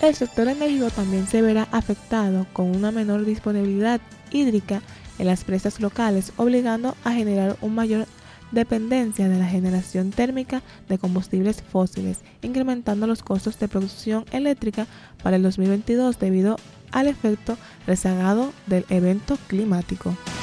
El sector energético también se verá afectado con una menor disponibilidad hídrica en las presas locales, obligando a generar una mayor dependencia de la generación térmica de combustibles fósiles, incrementando los costos de producción eléctrica para el 2022 debido al efecto rezagado del evento climático.